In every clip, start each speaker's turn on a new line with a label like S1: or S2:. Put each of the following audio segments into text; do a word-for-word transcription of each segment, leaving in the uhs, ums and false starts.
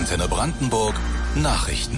S1: Antenne Brandenburg Nachrichten.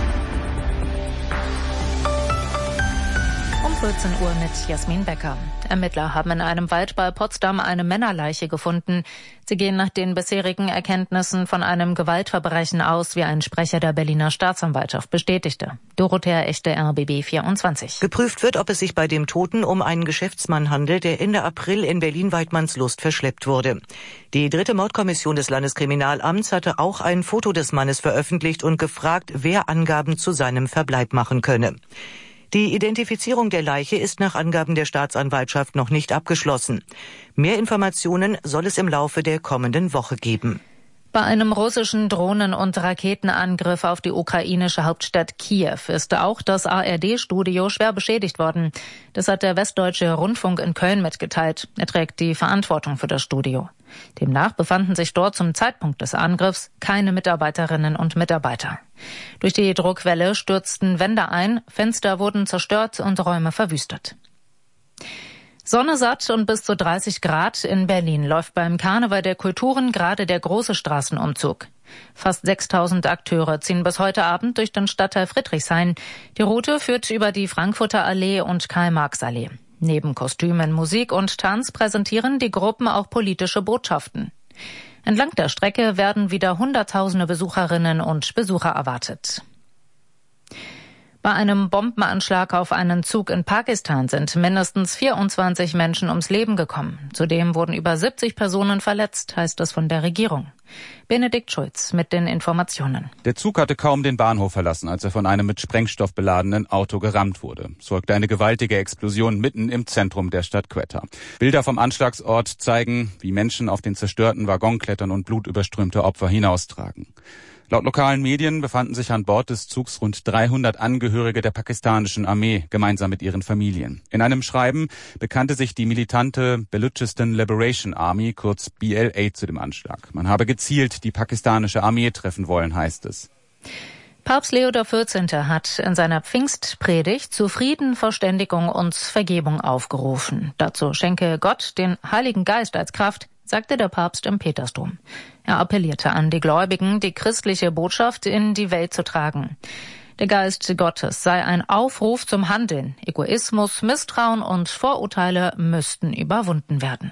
S2: Um vierzehn Uhr mit Jasmin Becker. Ermittler haben in einem Wald bei Potsdam eine Männerleiche gefunden. Sie gehen nach den bisherigen Erkenntnissen von einem Gewaltverbrechen aus, wie ein Sprecher der Berliner Staatsanwaltschaft bestätigte. Dorothea Echte, R B B vierundzwanzig.
S3: Geprüft wird, ob es sich bei dem Toten um einen Geschäftsmann handelt, der Ende April in Berlin-Waidmannslust verschleppt wurde. Die dritte Mordkommission des Landeskriminalamts hatte auch ein Foto des Mannes veröffentlicht und gefragt, wer Angaben zu seinem Verbleib machen könne. Die Identifizierung der Leiche ist nach Angaben der Staatsanwaltschaft noch nicht abgeschlossen. Mehr Informationen soll es im Laufe der kommenden Woche geben.
S2: Bei einem russischen Drohnen- und Raketenangriff auf die ukrainische Hauptstadt Kiew ist auch das A R D-Studio schwer beschädigt worden. Das hat der Westdeutsche Rundfunk in Köln mitgeteilt. Er trägt die Verantwortung für das Studio. Demnach befanden sich dort zum Zeitpunkt des Angriffs keine Mitarbeiterinnen und Mitarbeiter. Durch die Druckwelle stürzten Wände ein, Fenster wurden zerstört und Räume verwüstet. Sonne satt und bis zu dreißig Grad in Berlin läuft beim Karneval der Kulturen gerade der große Straßenumzug. Fast sechstausend Akteure ziehen bis heute Abend durch den Stadtteil Friedrichshain. Die Route führt über die Frankfurter Allee und Karl-Marx-Allee. Neben Kostümen, Musik und Tanz präsentieren die Gruppen auch politische Botschaften. Entlang der Strecke werden wieder Hunderttausende Besucherinnen und Besucher erwartet. Bei einem Bombenanschlag auf einen Zug in Pakistan sind mindestens vierundzwanzig Menschen ums Leben gekommen. Zudem wurden über siebzig Personen verletzt, heißt es von der Regierung. Benedikt Schulz mit den Informationen.
S4: Der Zug hatte kaum den Bahnhof verlassen, als er von einem mit Sprengstoff beladenen Auto gerammt wurde. Es folgte eine gewaltige Explosion mitten im Zentrum der Stadt Quetta. Bilder vom Anschlagsort zeigen, wie Menschen auf den zerstörten Waggon klettern und blutüberströmte Opfer hinaustragen. Laut lokalen Medien befanden sich an Bord des Zugs rund dreihundert Angehörige der pakistanischen Armee, gemeinsam mit ihren Familien. In einem Schreiben bekannte sich die militante Baluchistan Liberation Army, kurz B L A, zu dem Anschlag. Man habe gezielt die pakistanische Armee treffen wollen, heißt es.
S2: Papst Leo der vierzehnte hat in seiner Pfingstpredigt zu Frieden, Verständigung und Vergebung aufgerufen. Dazu schenke Gott den Heiligen Geist als Kraft, sagte der Papst im Petersdom. Er appellierte an die Gläubigen, die christliche Botschaft in die Welt zu tragen. Der Geist Gottes sei ein Aufruf zum Handeln. Egoismus, Misstrauen und Vorurteile müssten überwunden werden.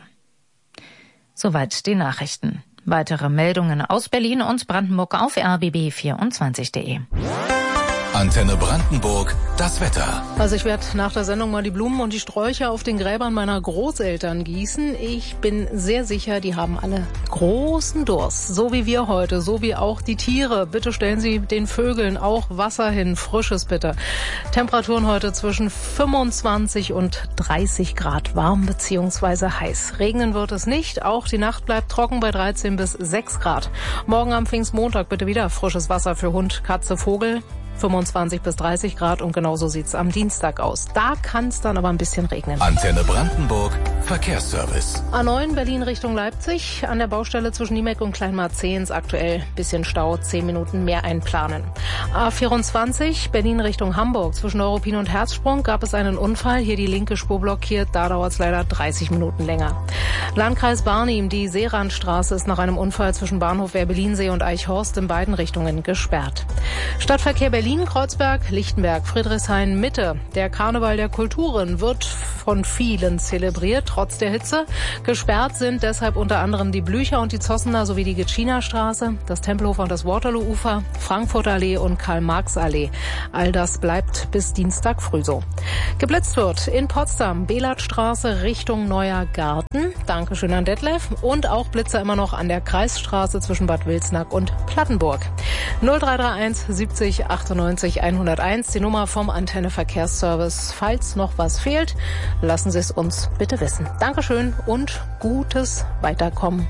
S2: Soweit die Nachrichten. Weitere Meldungen aus Berlin und Brandenburg auf R B B vierundzwanzig punkt de.
S1: Antenne Brandenburg, das Wetter.
S5: Also ich werde nach der Sendung mal die Blumen und die Sträucher auf den Gräbern meiner Großeltern gießen. Ich bin sehr sicher, die haben alle großen Durst. So wie wir heute, so wie auch die Tiere. Bitte stellen Sie den Vögeln auch Wasser hin, frisches bitte. Temperaturen heute zwischen fünfundzwanzig und dreißig Grad, warm bzw. heiß. Regnen wird es nicht, auch die Nacht bleibt trocken bei dreizehn bis sechs Grad. Morgen am Pfingstmontag bitte wieder frisches Wasser für Hund, Katze, Vogel. fünfundzwanzig bis dreißig Grad und genauso sieht's am Dienstag aus. Da kann es dann aber ein bisschen regnen.
S1: Antenne Brandenburg, Verkehrsservice.
S5: A neun Berlin Richtung Leipzig, an der Baustelle zwischen Niemeck und Kleinmarzehns aktuell bisschen Stau, zehn Minuten mehr einplanen. A vierundzwanzig Berlin Richtung Hamburg, zwischen Neuruppin und Herzsprung gab es einen Unfall, hier die linke Spur blockiert, da dauert es leider dreißig Minuten länger. Landkreis Barnim, die Seerandstraße ist nach einem Unfall zwischen Bahnhof Werbelinsee und Eichhorst in beiden Richtungen gesperrt. Stadtverkehr Berlin Berlin, Kreuzberg, Lichtenberg, Friedrichshain, Mitte. Der Karneval der Kulturen wird von vielen zelebriert, trotz der Hitze. Gesperrt sind deshalb unter anderem die Blücher und die Zossener sowie die Gitschiner-Straße, das Tempelhofer und das Waterloo-Ufer, Frankfurter Allee und Karl-Marx-Allee. All das bleibt bis Dienstag früh so. Geblitzt wird in Potsdam, Belatstraße Richtung Neuer Garten. Dankeschön an Detlef. Und auch Blitzer immer noch an der Kreisstraße zwischen Bad Wilsnack und Plattenburg. null drei drei eins siebzig achtundneunzig hunderteins, die Nummer vom Antenne Verkehrsservice. Falls noch was fehlt, lassen Sie es uns bitte wissen. Dankeschön und gutes Weiterkommen.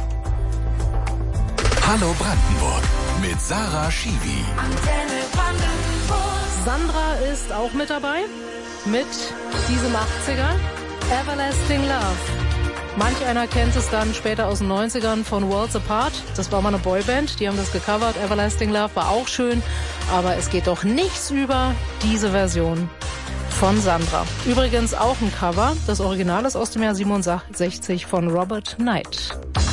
S1: Hallo Brandenburg mit Sarah Schiwi.
S5: Antenne Brandenburg. Sandra ist auch mit dabei mit diesem achtziger Everlasting Love. Manch einer kennt es dann später aus den neunzigern von Worlds Apart. Das war mal eine Boyband, die haben das gecovert. Everlasting Love war auch schön, aber es geht doch nichts über diese Version von Sandra. Übrigens auch ein Cover. Das Original ist aus dem Jahr siebenundsechzig von Robert Knight.